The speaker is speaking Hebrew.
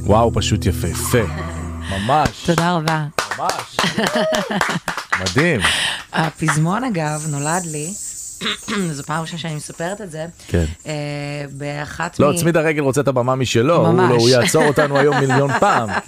וואו, פשוט יפה. ממש. תודה רבה. ממש. מדהים. הפזמון אגב נולד לי, זו פעם ראשונה שאני מספרת את זה, כן. באחת לא, צמיד הרגל רוצה את הבמה משלו, ממש. הוא יעצור אותנו היום מיליון פעם.